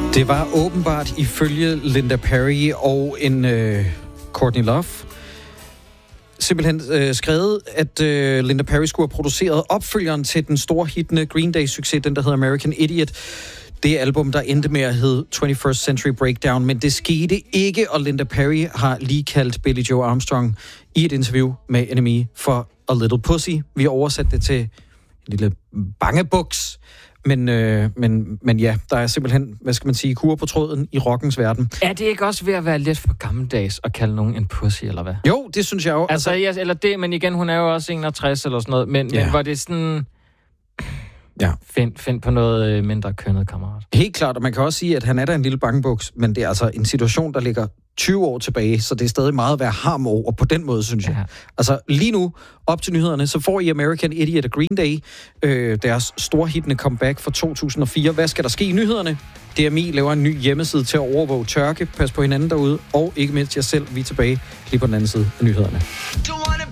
Det var åbenbart ifølge Linda Perry og en Courtney Love simpelthen skrevet, at Linda Perry skulle have produceret opfølgeren til den store hitende Green Day-succes, den der hedder American Idiot. Det album, der endte med at hedde 21st Century Breakdown, men det skete ikke, og Linda Perry har lige kaldt Billie Joe Armstrong i et interview med NME for a little pussy. Vi har oversat det til en lille bangebuks. Men ja, der er simpelthen, hvad skal man sige, kur på tråden i rockens verden. Er det ikke også ved at være lidt for gammeldags at kalde nogen en pussy, eller hvad? Jo, det synes jeg jo. Altså, eller det, men igen, hun er jo også 61 eller sådan noget, men var det sådan... Ja. Find på noget mindre kønnet, kammerat. Helt klart, og man kan også sige, at han er da en lille bangebuks, men det er altså en situation, der ligger 20 år tilbage, så det er stadig meget at være harm over på den måde, synes jeg. Ja. Altså lige nu, op til nyhederne, så får I American Idiot og Green Day, deres storhittende comeback fra 2004. Hvad skal der ske i nyhederne? DMI laver en ny hjemmeside til at overvåge tørke. Pas på hinanden derude, og ikke mindst jer selv. Vi er tilbage lige på den anden side af nyhederne.